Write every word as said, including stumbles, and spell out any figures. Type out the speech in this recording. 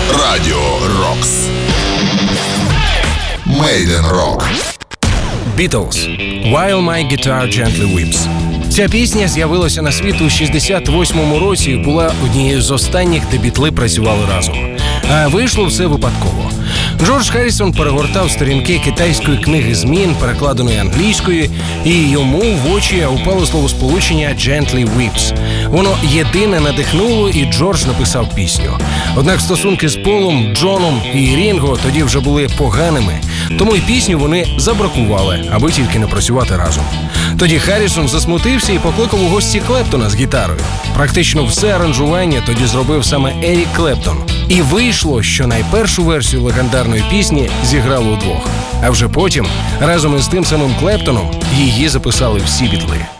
Радіо Рокс. Made in Rock. Beatles. While my guitar gently weeps. Ця пісня з'явилася на світ у шістдесят восьмому році і була однією з останніх, де Бітли працювали разом. А вийшло все випадково. Джордж Харрісон перегортав сторінки китайської книги змін, перекладеної англійською, і йому в очі упало словосполучення «gently weeps». Воно єдине надихнуло, і Джордж написав пісню. Однак стосунки з Полом, Джоном і Рінго тоді вже були поганими, тому й пісню вони забракували, аби тільки не працювати разом. Тоді Харрісон засмутився і покликав у гості Клептона з гітарою. Практично все аранжування тоді зробив саме Ерік Клептон. І вийшло, що найпершу версію легендарної пісні зіграли удвох. А вже потім, разом із тим самим Клептоном, її записали всі Бітли.